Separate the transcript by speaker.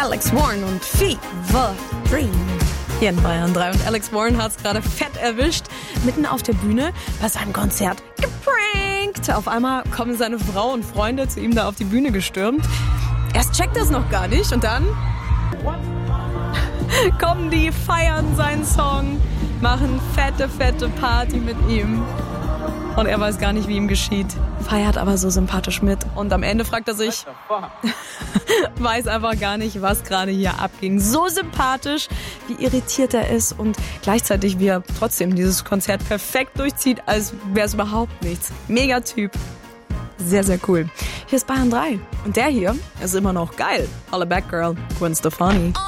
Speaker 1: Alex Warren und Fever Dream. Hier in Bayern 3. Und Alex Warren hat es gerade fett erwischt. Mitten auf der Bühne bei seinem Konzert geprankt. Auf einmal kommen seine Frau und Freunde zu ihm da auf die Bühne gestürmt. Erst checkt das noch gar nicht und dann kommen die, feiern seinen Song, machen fette Party mit ihm. Und er weiß gar nicht, wie ihm geschieht. Feiert aber so sympathisch mit. Und am Ende fragt er sich, weiß einfach gar nicht, was gerade hier abging. So sympathisch, wie irritiert er ist und gleichzeitig, wie er trotzdem dieses Konzert perfekt durchzieht, als wäre es überhaupt nichts. Mega Typ. Sehr, sehr cool. Hier ist Bayern 3. Und der hier ist immer noch geil. Holla back, girl. Gwen Stefani.